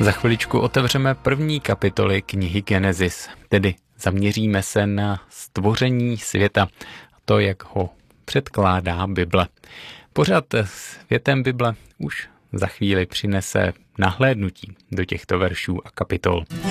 Za chviličku otevřeme první kapitoly knihy Genesis, tedy zaměříme se na stvoření světa a to, jak ho předkládá Bible. Pořad Světem Bible už za chvíli přinese nahlédnutí do těchto veršů a kapitol.